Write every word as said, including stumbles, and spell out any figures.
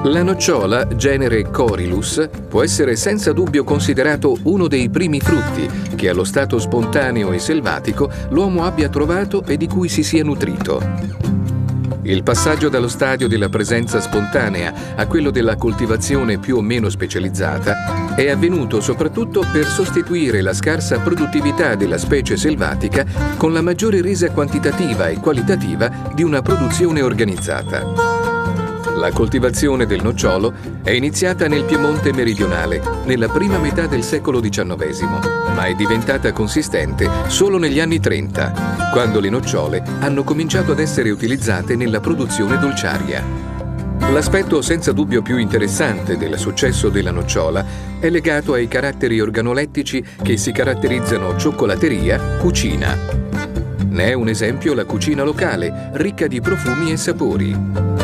La nocciola, genere Corylus, può essere senza dubbio considerato uno dei primi frutti che allo stato spontaneo e selvatico l'uomo abbia trovato e di cui si sia nutrito. Il passaggio dallo stadio della presenza spontanea a quello della coltivazione più o meno specializzata è avvenuto soprattutto per sostituire la scarsa produttività della specie selvatica con la maggiore resa quantitativa e qualitativa di una produzione organizzata. La coltivazione del nocciolo è iniziata nel Piemonte meridionale, nella prima metà del secolo diciannovesimo, ma è diventata consistente solo negli anni trenta, quando le nocciole hanno cominciato ad essere utilizzate nella produzione dolciaria. L'aspetto senza dubbio più interessante del successo della nocciola è legato ai caratteri organolettici che si caratterizzano cioccolateria, cucina. Ne è un esempio la cucina locale, ricca di profumi e sapori.